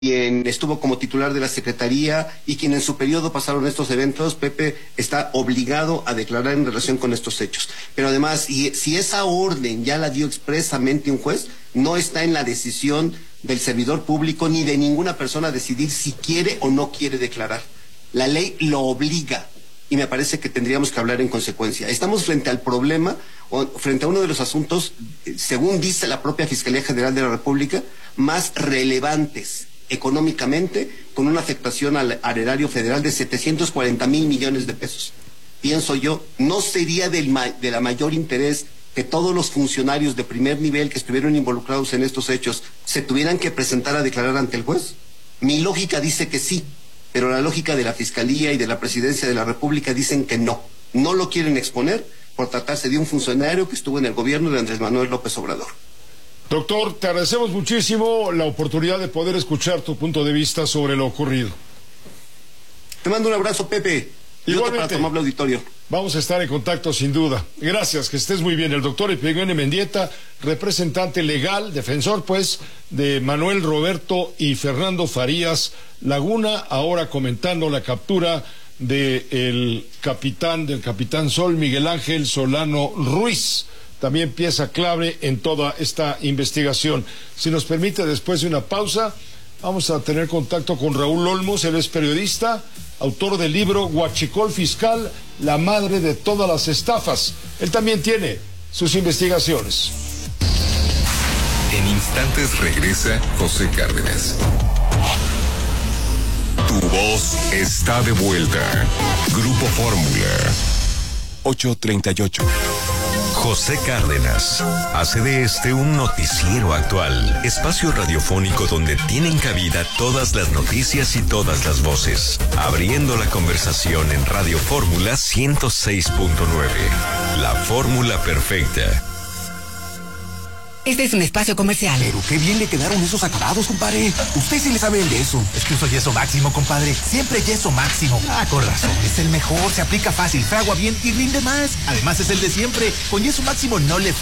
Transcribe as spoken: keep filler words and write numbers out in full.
quien estuvo como titular de la Secretaría y quien en su periodo pasaron estos eventos, Pepe está obligado a declarar en relación con estos hechos. Pero además, y, si esa orden ya la dio expresamente un juez, no está en la decisión del servidor público ni de ninguna persona a decidir si quiere o no quiere declarar. La ley lo obliga y me parece que tendríamos que hablar en consecuencia. Estamos frente al problema, o frente a uno de los asuntos, según dice la propia Fiscalía General de la República, más relevantes económicamente, con una afectación al, al erario federal de setecientos cuarenta mil millones de pesos. Pienso yo, ¿no sería del de la mayor interés que todos los funcionarios de primer nivel que estuvieron involucrados en estos hechos se tuvieran que presentar a declarar ante el juez? Mi lógica dice que sí, pero la lógica de la Fiscalía y de la Presidencia de la República dicen que no. No lo quieren exponer por tratarse de un funcionario que estuvo en el gobierno de Andrés Manuel López Obrador. Doctor, te agradecemos muchísimo la oportunidad de poder escuchar tu punto de vista sobre lo ocurrido. Te mando un abrazo, Pepe. Igualmente. Para tu amable auditorio. Vamos a estar en contacto sin duda. Gracias, que estés muy bien. El doctor Epigmenio Mendieta, representante legal, defensor pues, de Manuel Roberto y Fernando Farías Laguna, ahora comentando la captura del capitán, del capitán Sol Miguel Ángel Solano Ruiz. También pieza clave en toda esta investigación. Si nos permite, después de una pausa, vamos a tener contacto con Raúl Olmos. Él es periodista, autor del libro Huachicol Fiscal, la madre de todas las estafas. Él también tiene sus investigaciones. En instantes regresa José Cárdenas. Tu voz está de vuelta. Grupo Fórmula. ocho treinta y ocho. José Cárdenas hace de este un noticiero actual, espacio radiofónico donde tienen cabida todas las noticias y todas las voces, abriendo la conversación en Radio Fórmula ciento seis punto nueve, la fórmula perfecta. Este es un espacio comercial. Pero qué bien le quedaron esos acabados, compadre. Usted sí le sabe el yeso. Es que uso yeso máximo, compadre. Siempre yeso máximo. Ah, con razón. Es el mejor, se aplica fácil, fragua bien y rinde más. Además es el de siempre. Con yeso máximo no le falla.